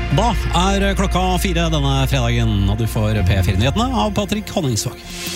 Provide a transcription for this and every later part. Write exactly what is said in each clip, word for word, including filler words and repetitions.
Da er klokka fire denne fredagen, og du får P fire-nyhetene av Patrick Honningsvåg.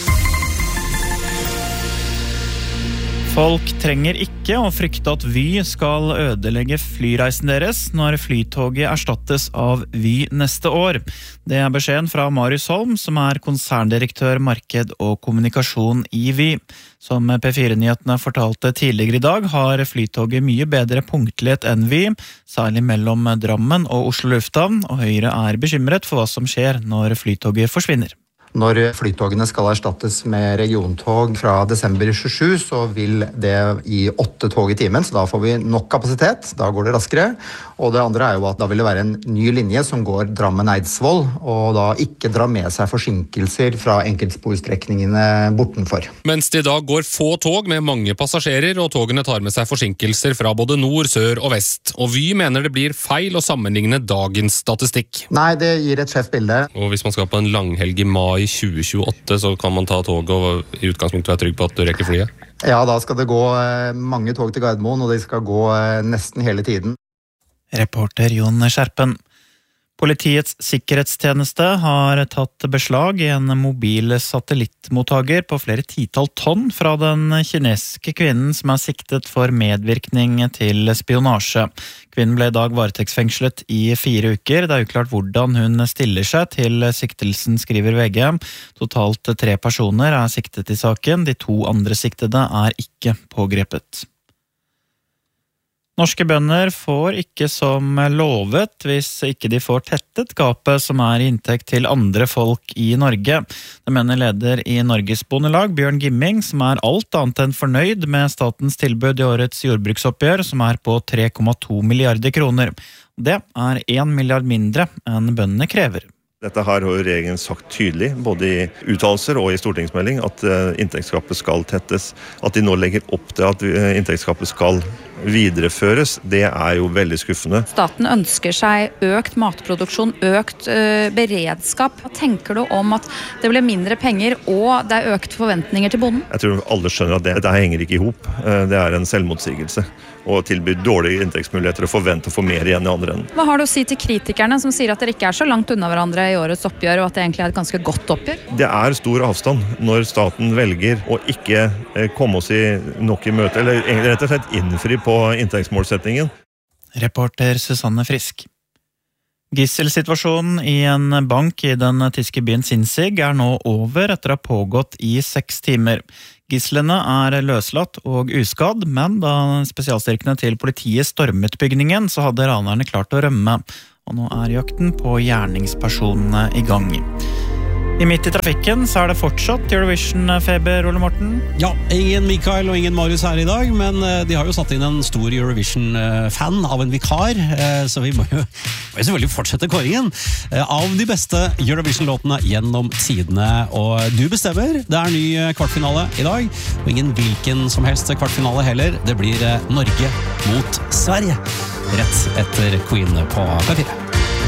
Folk trenger ikke å frykte at Vy skal ødelegge flyreisen deres når flytoget erstattes av Vy neste år. Det er beskjeden fra Marius Holm, som er konserndirektør marked og kommunikasjon i Vy. Som P fire-nyhetene fortalte tidligere i dag, har flytoget mye bedre punktlighet enn Vy, særlig mellom Drammen og Oslo Lufthavn, og Høyre er bekymret for hva som skjer når flytoget forsvinner. Når flytogene skal erstattes med regiontog fra desember tjuesju, så vil det gi åtte tog i timen, så da får vi nok kapasitet, da går det raskere. Og det andre er jo at da vil det være en ny linje som går Drammen-Eidsvoll, og da ikke dra med seg forsinkelser fra enkeltsporstrekningene bortenfor. Mens det i dag går få tog med mange passasjerer, og togene tar med seg forsinkelser fra både nord, sør og vest. Og Vy mener det blir feil å sammenligne dagens statistikk. Nei, det gir et skjevt bilde. Og hvis man skal på en langhelg i mai tjue tjueåtte, så kan man ta toget og i utgangspunktet være trygg på at du rekker flyet? Ja, da skal det gå mange tog til Gardermoen, og de skal gå nesten hele tiden. Reporter Jon Skjerpen. Politiets sikkerhetstjeneste har tatt beslag i en mobil satellittmottager på flere titall tonn fra den kinesiske kvinnen som er siktet for medvirkning til spionasje. Kvinnen ble i dag varetektsfengslet i fire uker. Det er uklart hvordan hun stiller seg til siktelsen, skriver V G. Totalt tre personer er siktet i saken. De to andre siktede er ikke pågrepet. Norske bønder får ikke som lovet hvis ikke de får tettet gapet som er i inntekt til andre folk i Norge. Det mener leder i Norges Bondelag, Bjørn Gimming, som er alt annet enn fornøyd med statens tilbud i årets jordbruksoppgjør, som er på tre komma to milliarder kroner. Det er en milliard mindre enn bøndene krever. Dette har regjeringen sagt tydelig, både i uttalelser og i stortingsmelding, at inntektsgapet skal tettes. At de nå legger opp til at inntektsgapet skal videreføres, det er jo veldig skuffende. Staten ønsker seg økt matproduksjon, økt øh, beredskap. Hva tenker du om at det ble mindre penger og det er økt forventninger til bonden? Jeg tror alle skjønner at det, det henger ikke i hop. Det er en selvmotsigelse. Og tilbyr dårlige inntektsmuligheter og forventer å få mer igjen i andre enden. Hva har du å si til kritikerne som sier at dere ikke er så langt unna hverandre i årets oppgjør, og at det egentlig er et ganske godt oppgjør? Det er stor avstand når staten velger å ikke komme oss i nok i møte, eller rett og slett innfri på inntektsmålsettingen. Reporter Susanne Frisk. Gisselsituasjonen i en bank i den tyske byen Sinzig er nå over etter å ha pågått i seks timer. Gisslene er løslatt og uskadd, men da spesialstyrkene til politiet stormet bygningen, så hadde ranerne klart å rømme. Og nå er jakten på gjerningspersonene i gang. I midt i trafikken så er det fortsatt Eurovision-feber, Ole Morten. Ja, ingen Mikael og ingen Marius her i dag, men de har jo satt inn en stor Eurovision-fan av en vikar, så vi må jo, må jo selvfølgelig fortsette kåringen av de beste Eurovision-låtene gjennom tidene. Og du bestemmer, det er ny kvartfinale i dag, og ingen hvilken som helst kvartfinale heller. Det blir Norge mot Sverige, rett etter Queen på P fire.